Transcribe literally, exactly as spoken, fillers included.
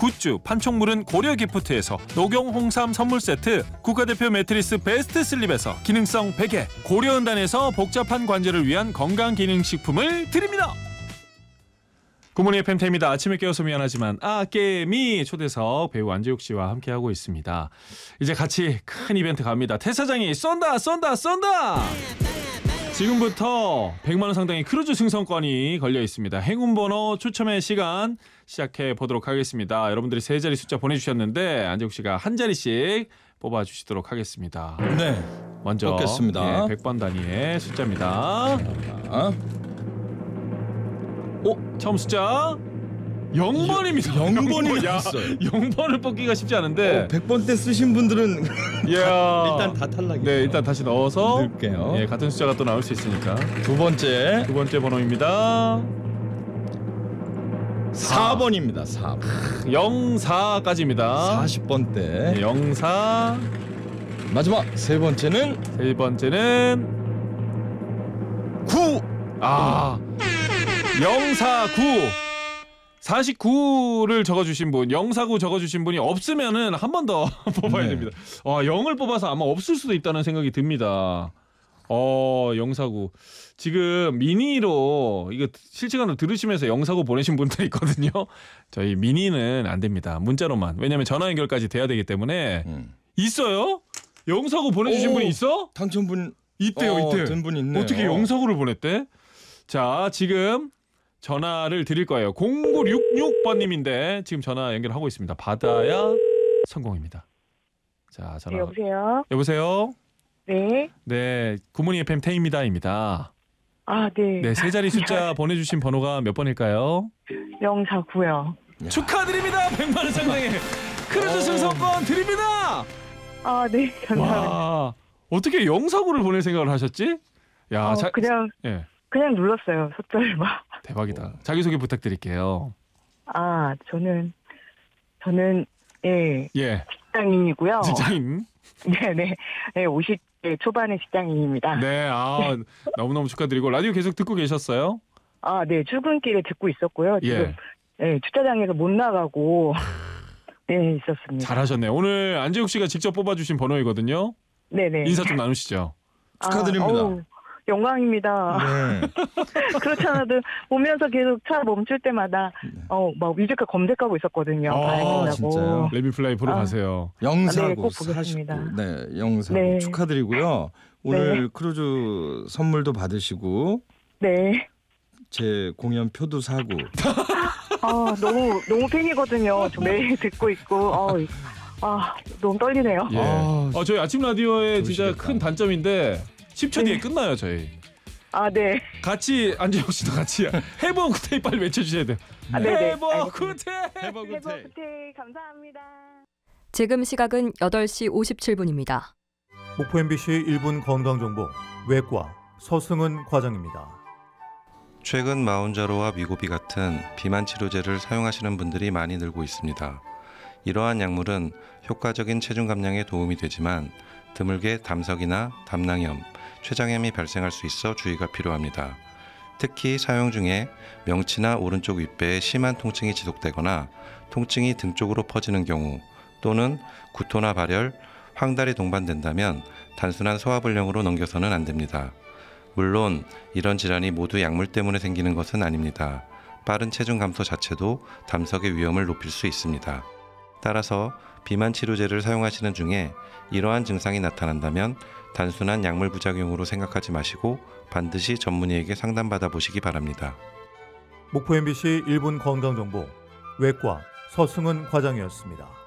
굿즈, 판촉물은 고려기프트에서 녹용 홍삼 선물 세트, 국가대표 매트리스 베스트 슬립에서 기능성 베개, 고려은단에서 복잡한 관절을 위한 건강기능식품을 드립니다. 굿모닝 에프엠 태입니다. 아침에 깨워서 미안하지만 아깨미 초대석 배우 안재욱 씨와 함께하고 있습니다. 이제 같이 큰 이벤트 갑니다. 태사장이 쏜다 쏜다 쏜다. 지금부터 백만 원 상당의 크루즈 승선권이 걸려 있습니다. 행운번호 추첨의 시간 시작해 보도록 하겠습니다. 여러분들이 세 자리 숫자 보내주셨는데 안재욱 씨가 한 자리씩 뽑아주시도록 하겠습니다. 네, 먼저 뽑겠습니다. 예, 백 번 단위의 숫자입니다. 자, 오, 처음 숫자 영 번입니다. 영 번이 야, 나왔어요. 영 번을 뽑기가 쉽지 않은데 어, 백 번대 쓰신 분들은 이야. 일단 다 탈락이에요. 네, 일단 다시 넣어서 넣을게요. 예, 같은 숫자가 또 나올 수 있으니까. 두 번째 두 번째 번호입니다. 사 번입니다. 사 번. 영사까지입니다. 사십 번대. 영사. 마지막 세 번째는 세 번째는 구. 아. 영사구. 사십구를 적어주신 분, 영사구 적어주신 분이 없으면은 한 번 더 뽑아야 네. 됩니다. 아, 영을 뽑아서 아마 없을 수도 있다는 생각이 듭니다. 어, 영사구. 지금 미니로 이거 실시간으로 들으시면서 영사구 보내신 분들 있거든요. 저희 미니는 안 됩니다. 문자로만. 왜냐면 전화 연결까지 돼야 되기 때문에. 음. 있어요? 영사구 보내주신 오, 분이 있어? 당첨분 있대요, 어, 있대. 된 분 있네요. 어떻게 영사구를 보냈대? 자, 지금 전화를 드릴 거예요. 공구육육 번님인데 지금 전화 연결하고 있습니다. 받아야 성공입니다. 자, 전화. 네, 여보세요? 여보세요? 네. 네, 굿모닝 에프엠 태입니다입니다. 아, 네. 네, 세 자리 숫자 보내주신 번호가 몇 번일까요? 영사구요. 축하드립니다. 백만 원 상당의 크루즈 오. 승선권 드립니다. 아, 네. 감사합니다. 와, 어떻게 영사구를 보낼 생각을 하셨지? 야, 어, 자, 그냥 예, 그냥 눌렀어요. 숫자를 막. 대박이다. 자기소개 부탁드릴게요. 아, 저는 저는 예, 예, 직장인이고요. 직장인. 네, 네. 네, 오십 대 초반의 직장인입니다. 네, 아 너무너무 축하드리고 라디오 계속 듣고 계셨어요? 아, 네. 출근길에 듣고 있었고요. 지금 예, 네, 주차장에서 못 나가고 네, 있었습니다. 잘하셨네요. 오늘 안재욱 씨가 직접 뽑아주신 번호이거든요. 네, 네. 인사 좀 나누시죠. 축하드립니다. 아, 어우, 영광입니다. 네. 그렇지 않아도 보면서 계속 차 멈출 때마다 어, 막 뮤지컬 검색하고 있었거든요. 아, 봐야겠다고. 진짜요? 레미플라이 보러 아. 가세요. 영사고 네, 꼭 보겠습니다. 사십구. 네, 영사고 네. 축하드리고요. 오늘 네. 크루즈 선물도 받으시고 네. 제 공연 표도 사고. 아, 너무 너무 팬이거든요. 저 매일 듣고 있고. 어, 아, 너무 떨리네요. 예. 아, 어, 저희 아침 라디오의 진짜 좋으시겠다. 큰 단점인데 십 초 뒤에 네. 끝나요 저희. 아, 네. 같이 안재욱 씨도 같이 해본 구테이 빨리 외쳐주셔야 돼요. 아, 네, 네. 해본 구테이. 해본 구테이. 해버부테 감사합니다. 지금 시각은 여덟 시 오십칠 분입니다. 목포 엠비씨 일 분 건강정보 외과 서승은 과장입니다. 최근 마운자로와 미고비 같은 비만 치료제를 사용하시는 분들이 많이 늘고 있습니다. 이러한 약물은 효과적인 체중 감량에 도움이 되지만 드물게 담석이나 담낭염, 췌장염이 발생할 수 있어 주의가 필요합니다. 특히 사용 중에 명치나 오른쪽 윗배에 심한 통증이 지속되거나 통증이 등 쪽으로 퍼지는 경우 또는 구토나 발열, 황달이 동반된다면 단순한 소화불량으로 넘겨서는 안 됩니다. 물론 이런 질환이 모두 약물 때문에 생기는 것은 아닙니다. 빠른 체중 감소 자체도 담석의 위험을 높일 수 있습니다. 따라서 비만 치료제를 사용하시는 중에 이러한 증상이 나타난다면 단순한 약물 부작용으로 생각하지 마시고 반드시 전문의에게 상담받아 보시기 바랍니다. 목포 엠비씨 일 분 건강정보 외과 서승은 과장이었습니다.